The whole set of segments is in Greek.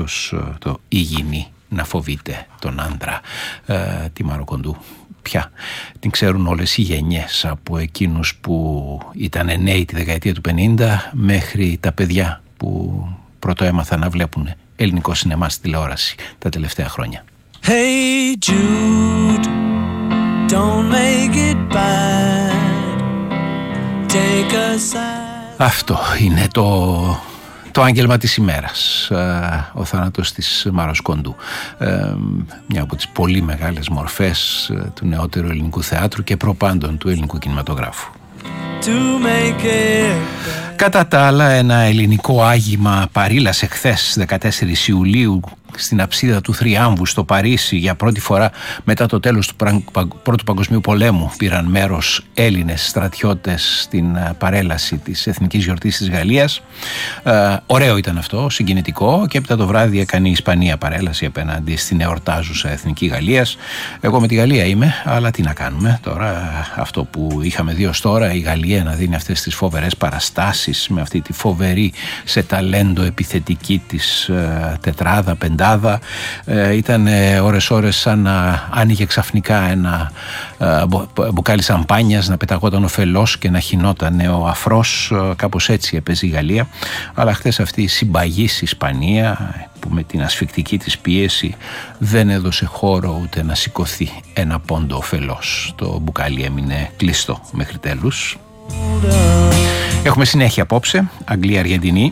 όπως το υγιεινή να φοβείται τον άντρα. Τη Μάρο Κοντού πια την ξέρουν όλες οι γενιές, από εκείνους που ήταν νέοι τη δεκαετία του 50 μέχρι τα παιδιά που πρώτο έμαθαν να βλέπουν ελληνικό σινεμά στη τηλεόραση τα τελευταία χρόνια. Hey Jude, don't make it bad. Take a side. Αυτό είναι το άγγελμα της ημέρας, ο θάνατος της Μάρος Κοντού, μια από τις πολύ μεγάλες μορφές του νεότερου ελληνικού θεάτρου και προπάντων του ελληνικού κινηματογράφου. To make it. Κατά τα άλλα, ένα ελληνικό άγημα παρήλασε χθες 14 Ιουλίου στην αψίδα του Θριάμβου στο Παρίσι. Για πρώτη φορά μετά το τέλος του Πρώτου Παγκοσμίου Πολέμου πήραν μέρος Έλληνες στρατιώτες στην παρέλαση της Εθνικής Γιορτής της Γαλλίας. Ωραίο ήταν αυτό, συγκινητικό, και έπειτα το βράδυ έκανε η Ισπανία παρέλαση απέναντι στην εορτάζουσα Εθνική Γαλλίας. Εγώ με τη Γαλλία είμαι, αλλά τι να κάνουμε τώρα, αυτό που είχαμε δει ως τώρα, η Γαλλία να δίνει αυτές τις φοβερές παραστάσεις με αυτή τη φοβερή σε ταλέντο επιθετική της τετράδα, πεντάδα. Ήταν ώρες σαν να άνοιγε ξαφνικά ένα μπουκάλι σαμπάνιας, να πεταγόταν ο φελός και να χυνόταν ο αφρός. Κάπως έτσι έπαιζε η Γαλλία. Αλλά χθες αυτή η συμπαγής Ισπανία, που με την ασφικτική της πίεση δεν έδωσε χώρο ούτε να σηκωθεί ένα πόντο ο φελός. Το μπουκάλι έμεινε κλειστό μέχρι τέλους. Έχουμε συνέχεια απόψε, Αγγλία-Αργεντινή.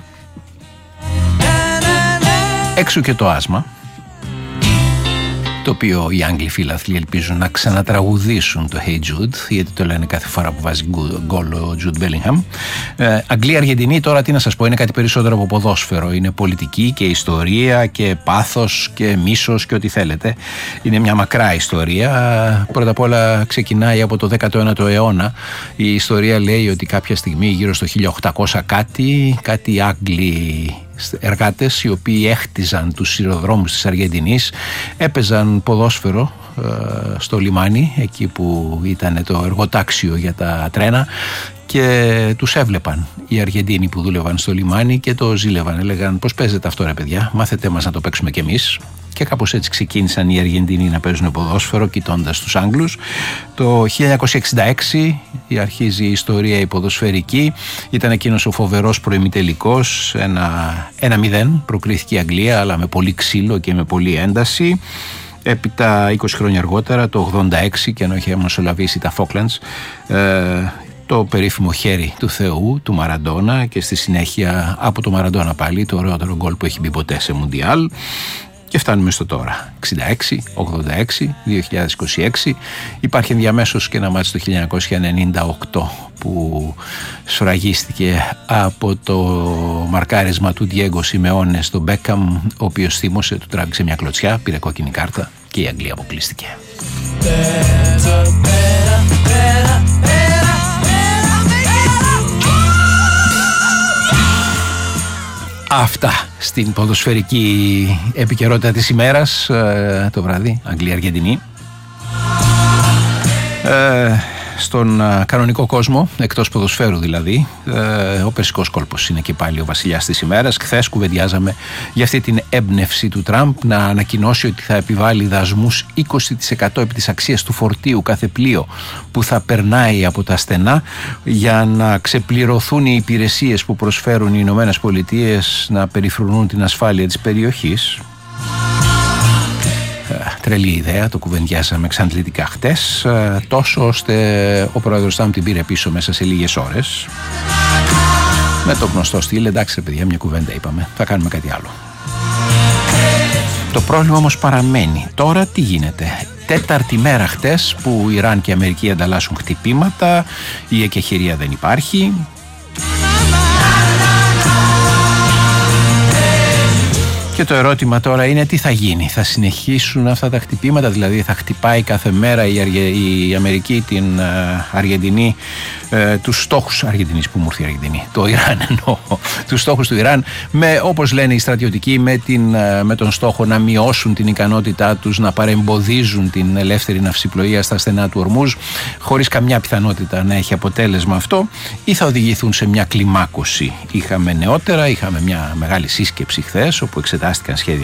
Έξω και το άσμα, το οποίο οι Άγγλοι φίλαθλοι ελπίζουν να ξανατραγουδήσουν το Hey Jude, γιατί το λένε κάθε φορά που βάζει γκολ ο Jude Bellingham. Αγγλία-Αργεντινή, τώρα τι να σας πω, είναι κάτι περισσότερο από ποδόσφαιρο. Είναι πολιτική και ιστορία και πάθος και μίσος και ό,τι θέλετε. Είναι μια μακρά ιστορία. Πρώτα απ' όλα ξεκινάει από το 19ο αιώνα. Η ιστορία λέει ότι κάποια στιγμή γύρω στο 1800 κάτι Άγγλοι εργάτες, οι οποίοι έχτιζαν τους σιδηροδρόμους της Αργεντινής, έπαιζαν ποδόσφαιρο στο λιμάνι, εκεί που ήταν το εργοτάξιο για τα τρένα, και τους έβλεπαν οι Αργεντίνοι που δούλευαν στο λιμάνι και το ζήλευαν. Έλεγαν, πώς παίζετε αυτό ρε παιδιά, μάθετε μας να το παίξουμε κι εμείς. Και κάπως έτσι ξεκίνησαν οι Αργεντίνοι να παίζουν ποδόσφαιρο, κοιτώντας τους Άγγλους. Το 1966 αρχίζει η ιστορία η ποδοσφαιρική. Ήταν εκείνος ο φοβερός προημιτελικός, 1-0 προκρίθηκε η Αγγλία, αλλά με πολύ ξύλο και με πολύ ένταση. Έπειτα 20 χρόνια αργότερα, το 86, και ενώ είχε μεσολαβήσει τα Falklands, το περίφημο χέρι του Θεού, του Μαραντόνα, και στη συνέχεια από το Μαραντόνα πάλι το ωραιότερο γκολ που έχει μπει ποτέ σε Μουντιάλ. Και φτάνουμε στο τώρα, 66, 86, 2026. Υπάρχει ενδιαμέσως και ένα μάτι το 1998 που σφραγίστηκε από το μαρκάρισμα του Διέγκο Σιμεώνε στον Μπέκαμ, ο οποίος θύμωσε, του τράβηξε μια κλωτσιά, πήρε κόκκινη κάρτα και η Αγγλία αποκλείστηκε. Αυτά στην ποδοσφαιρική επικαιρότητα της ημέρας το βράδυ, Αγγλία-Αργεντινή. Στον κανονικό κόσμο, εκτός ποδοσφαίρου δηλαδή, ο περσικός κόλπος είναι και πάλι ο βασιλιάς της ημέρας. Χθες κουβεντιάζαμε για αυτή την έμπνευση του Τραμπ να ανακοινώσει ότι θα επιβάλλει δασμούς 20% επί της αξίας του φορτίου κάθε πλοίο που θα περνάει από τα στενά, για να ξεπληρωθούν οι υπηρεσίες που προσφέρουν οι Ηνωμένες Πολιτείες να περιφρονούν την ασφάλεια της περιοχής. Τρελή ιδέα, το κουβεντιάσαμε εξαντλητικά χτες, τόσο ώστε ο πρόεδρος Τραμπ την πήρε πίσω μέσα σε λίγες ώρες, με το γνωστό στυλ, εντάξει παιδιά, μια κουβέντα είπαμε, θα κάνουμε κάτι άλλο. Το πρόβλημα όμως παραμένει. Τώρα τι γίνεται? Τέταρτη μέρα χτες που Ιράν και Αμερική ανταλλάσσουν χτυπήματα, η εκεχηρία δεν υπάρχει. Και το ερώτημα τώρα είναι τι θα γίνει, θα συνεχίσουν αυτά τα χτυπήματα, δηλαδή θα χτυπάει κάθε μέρα η Αμερική την Αργεντινή, τους στόχους Αργεντινής, που μου ήρθε η Αργεντινή, το Ιράν εννοώ, τους στόχους του Ιράν, με, όπως λένε οι στρατιωτικοί, με τον στόχο να μειώσουν την ικανότητά τους να παρεμποδίζουν την ελεύθερη ναυσιπλοεία στα στενά του Ορμούζ, χωρίς καμιά πιθανότητα να έχει αποτέλεσμα αυτό, ή θα οδηγηθούν σε μια κλιμάκωση. Είχαμε νεότερα, είχαμε μια μεγάλη σύσκεψη χθες, όπου εξετάστηκαν σχέδια